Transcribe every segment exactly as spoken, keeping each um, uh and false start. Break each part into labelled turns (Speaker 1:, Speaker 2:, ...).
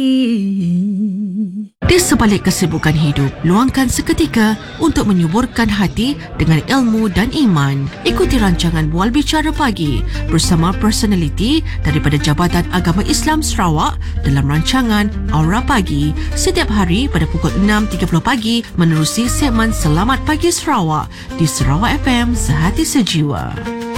Speaker 1: Di sebalik kesibukan hidup, luangkan seketika untuk menyuburkan hati dengan ilmu dan iman. Ikuti rancangan Bual Bicara Pagi bersama personaliti daripada Jabatan Agama Islam Sarawak dalam rancangan Aura Pagi setiap hari pada pukul enam tiga puluh pagi menerusi segmen Selamat Pagi Sarawak di Sarawak F M Sehati Sejiwa.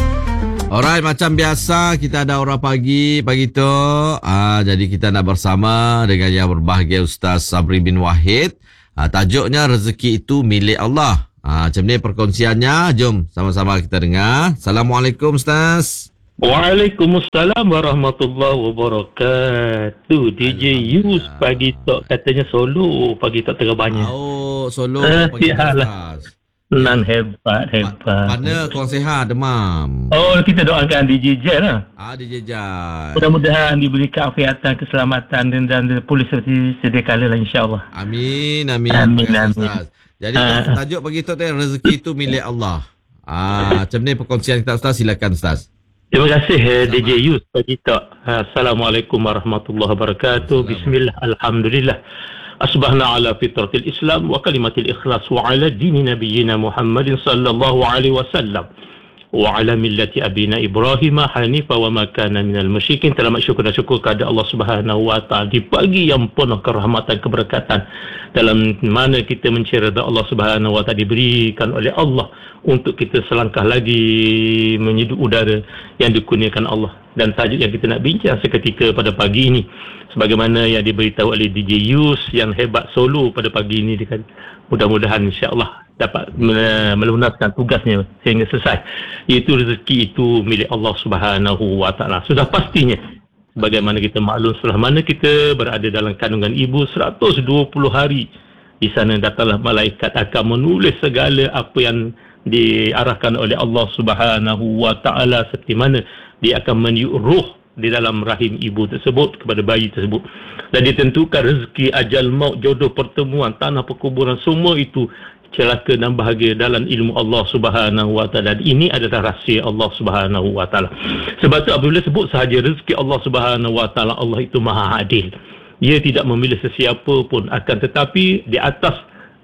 Speaker 2: Alright, macam biasa kita ada Aura Pagi pagi tu. Ah, jadi kita nak bersama dengan yang berbahagia Ustaz Sabri bin Wahid. Ah, tajuknya rezeki itu milik Allah. Ah, macam ni perkongsiannya. Jom sama-sama kita dengar. Assalamualaikum Ustaz.
Speaker 3: Waalaikumsalam warahmatullahi wabarakatuh. D J Yus pagi tu katanya solo, pagi tu tengah banyak.
Speaker 2: Oh, solo
Speaker 3: Eh,
Speaker 2: pagi
Speaker 3: sialah.
Speaker 2: Ustaz.
Speaker 3: Nan hebat, hebat.
Speaker 2: Mana kurang sihat, demam.
Speaker 3: Oh, kita doakan D J Jet lah.
Speaker 2: Ah, dijejak.
Speaker 3: Mudah-mudahan diberi keafiatan, keselamatan dan, dan pulih seperti sedia kala lah insyaAllah.
Speaker 2: Amin, amin.
Speaker 3: Amin,
Speaker 2: Terima kasih,
Speaker 3: amin.
Speaker 2: Ustaz. Jadi
Speaker 3: Ah.
Speaker 2: tajuk pagi tu tu rezeki itu milik Allah. Ah, macam ni perkongsian kita Ustaz, silakan Ustaz.
Speaker 3: Terima kasih eh, D J Yus pagi tu. Assalamualaikum warahmatullahi wabarakatuh. Bismillah, alhamdulillah. Asbahna ala fitratil Islam wa kalimatil ikhlas wa ala dini nabiyyina Muhammadin sallallahu alaihi wasallam wa ala millati abina Ibrahim hanifa wa ma kana minal musyrikin. Terima syukur dan syukur kepada Allah Subhanahu wa taala di pagi yang penuh kerahmatan keberkatan dalam mana kita mencari redha Allah Subhanahu wa taala diberikan oleh Allah untuk kita selangkah lagi menyeduh udara yang dikurniakan Allah. Dan tajuk yang kita nak bincang seketika pada pagi ini, sebagaimana yang diberitahu oleh D J Yus yang hebat solo pada pagi ini, dia mudah-mudahan insya-Allah dapat melunaskan tugasnya sehingga selesai, iaitu rezeki itu milik Allah Subhanahu wa taala. Sudah pastinya bagaimana kita maklum, setelah mana kita berada dalam kandungan ibu seratus dua puluh hari, di sana datanglah malaikat akan menulis segala apa yang diarahkan oleh Allah Subhanahu wa taala, seperti mana dia akan meniup roh di dalam rahim ibu tersebut kepada bayi tersebut, dan ditentukan rezeki, ajal, maut, jodoh, pertemuan, tanah perkuburan, semua itu celaka dan bahagia dalam ilmu Allah Subhanahu wa taala. Ini adalah rahsia Allah Subhanahu wa taala. Sebab itu apabila sebut sahaja rezeki Allah Subhanahu wa taala, Allah itu maha adil. Dia tidak memilih sesiapa pun, akan tetapi di atas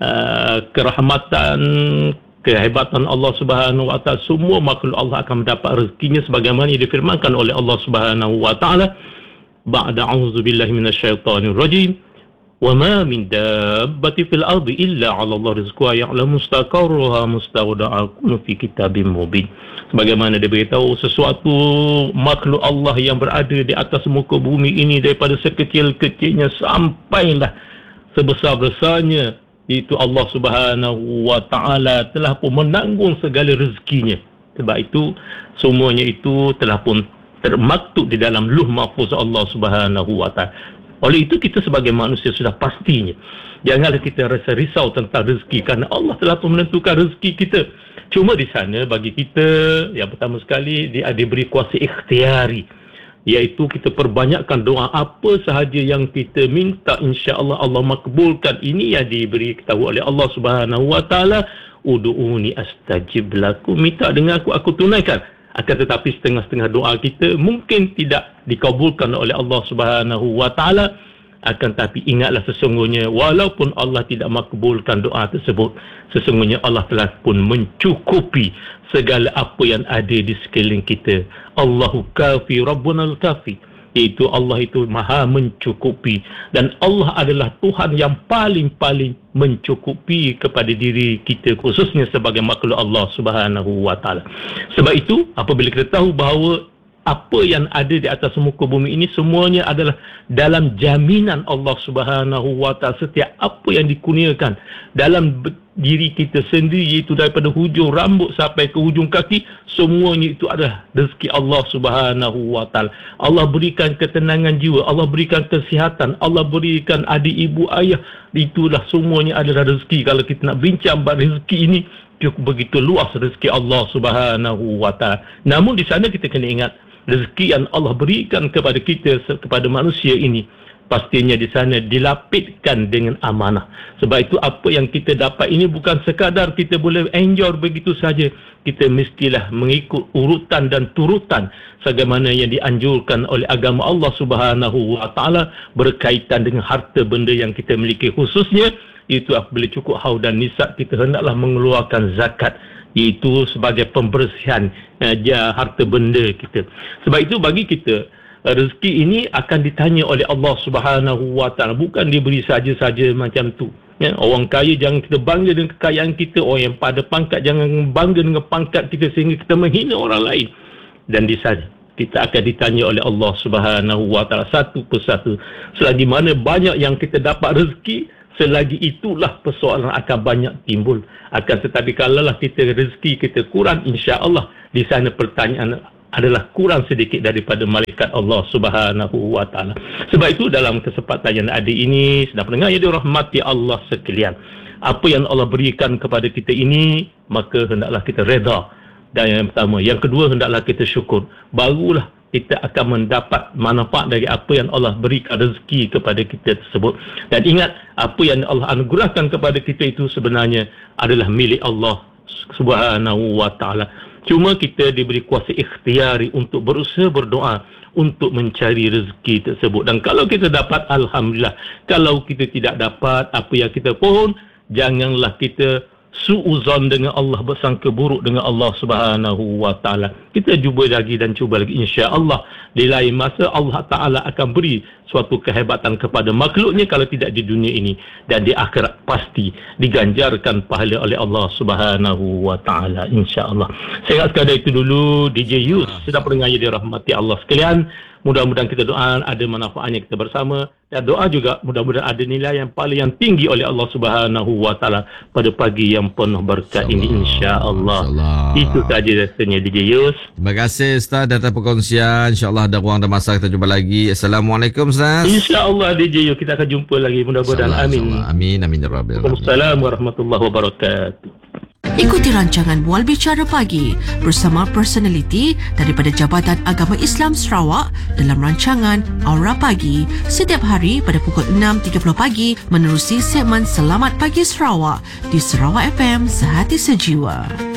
Speaker 3: uh, kerahmatan, kehebatan Allah Subhanahu wa taala, semua makhluk Allah akan mendapat rezekinya sebagaimana yang difirmankan oleh Allah Subhanahu wa taala, ba'da a'udzubillahi minasyaitonir rajim, wa ma min dabbatin fil ardi illa 'ala Allah rizquha ya'lamu mustaqarraha mustawda'aha fi kitabim mubin. Sebagaimana diberitahu, sesuatu makhluk Allah yang berada di atas muka bumi ini, daripada sekecil-kecilnya sampailah sebesar-besarnya, itu Allah Subhanahu wa taala telah pun menanggung segala rezekinya. Sebab itu semuanya itu telah pun termaktub di dalam Lauh Mahfuz Allah Subhanahu wa taala. Oleh itu kita sebagai manusia sudah pastinya janganlah kita rasa risau tentang rezeki, kerana Allah telah pun menentukan rezeki kita. Cuma di sana bagi kita yang pertama sekali dia diberi kuasa ikhtiari, iaitu kita perbanyakkan doa apa sahaja yang kita minta, insya-Allah Allah makbulkan. Ini yang diberi tahu oleh Allah Subhanahu wa taala, ud'uni astajib lakum, minta dengan aku aku tunaikan. Akan tetapi setengah-setengah doa kita mungkin tidak dikabulkan oleh Allah Subhanahu wa taala. Akan tetapi ingatlah, sesungguhnya walaupun Allah tidak makbulkan doa tersebut, sesungguhnya Allah telah pun mencukupi segala apa yang ada di sekeliling kita. Allahu kafi Rabbunal kafi, iaitu Allah itu maha mencukupi, dan Allah adalah Tuhan yang paling-paling mencukupi kepada diri kita, khususnya sebagai makhluk Allah Subhanahu wa taala. Sebab itu apabila kita tahu bahawa apa yang ada di atas muka bumi ini semuanya adalah dalam jaminan Allah Subhanahu wa taala, setiap apa yang dikurniakan dalam diri kita sendiri, iaitu daripada hujung rambut sampai ke hujung kaki, semuanya itu adalah rezeki Allah Subhanahu wa taala. Allah berikan ketenangan jiwa, Allah berikan kesihatan, Allah berikan adik, ibu, ayah, itulah semuanya adalah rezeki. Kalau kita nak bincang bab rezeki ini, cukup begitu luas rezeki Allah Subhanahu wa taala. Namun di sana kita kena ingat, rezeki yang Allah berikan kepada kita, kepada manusia ini, pastinya di sana dilapitkan dengan amanah. Sebab itu apa yang kita dapat ini bukan sekadar kita boleh enjoy begitu saja. Kita mestilah mengikut urutan dan turutan sebagaimana yang dianjurkan oleh agama Allah Subhanahu wa taala berkaitan dengan harta benda yang kita miliki, khususnya itu apabila cukup haul dan nisab kita hendaklah mengeluarkan zakat, iaitu sebagai pembersihan uh, harta benda kita. Sebab itu bagi kita rezeki ini akan ditanya oleh Allah Subhanahu wa taala, bukan diberi saja-saja macam tu. Ya, orang kaya jangan kita bangga dengan kekayaan kita, orang yang pada pangkat jangan bangga dengan pangkat kita sehingga kita menghina orang lain. Dan di sana kita akan ditanya oleh Allah Subhanahu wa taala satu persatu. Selagi mana banyak yang kita dapat rezeki, selagi itulah persoalan akan banyak timbul. Akan tetapi kalaulah kita rezeki kita kurang, insya-Allah di sana pertanyaan adalah kurang sedikit daripada malaikat Allah Subhanahu wa taala. Sebab itu dalam kesempatan yang ada ini, sedang pendengar yang dirahmati Allah sekalian, apa yang Allah berikan kepada kita ini, maka hendaklah kita redha. Dan yang pertama, yang kedua, hendaklah kita syukur. Barulah kita akan mendapat manfaat dari apa yang Allah berikan rezeki kepada kita tersebut. Dan ingat, apa yang Allah anugerahkan kepada kita itu sebenarnya adalah milik Allah Subhanahu wa taala. Cuma kita diberi kuasa ikhtiari untuk berusaha berdoa untuk mencari rezeki tersebut. Dan kalau kita dapat, alhamdulillah. Kalau kita tidak dapat apa yang kita pohon, janganlah kita suuzon dengan Allah, bersangka buruk dengan Allah Subhanahu wa taala. Kita cuba lagi dan cuba lagi, insya-Allah di lain masa Allah taala akan beri suatu kehebatan kepada makhluknya, kalau tidak di dunia ini, dan di akhirat pasti diganjarkan pahala oleh Allah Subhanahu wa taala, insya-Allah. Saya rasa sekadar itu dulu D J Yus, sedang pendengar yang dirahmati Allah sekalian. Mudah-mudahan kita doa ada manfaatnya kita bersama, dan doa juga mudah-mudahan ada nilai yang paling yang tinggi oleh Allah Subhanahu wa taala pada pagi yang penuh berkat ini, insya-Allah. Insya Itu saja rasanya D J Yus.
Speaker 2: Terima kasih Ustaz atas perkongsian. Insya-Allah ada ruang dan masa kita jumpa lagi. Assalamualaikum Ustaz.
Speaker 3: Insya-Allah D J Yus, kita akan jumpa lagi mudah-mudahan. Amin.
Speaker 2: Amin amin ya rabbal alamin.
Speaker 3: Assalamualaikum warahmatullahi wabarakatuh.
Speaker 1: Ikuti rancangan Bual Bicara Pagi bersama personaliti daripada Jabatan Agama Islam Sarawak dalam rancangan Aura Pagi setiap hari pada pukul enam tiga puluh pagi menerusi segmen Selamat Pagi Sarawak di Sarawak F M Sehati Sejiwa.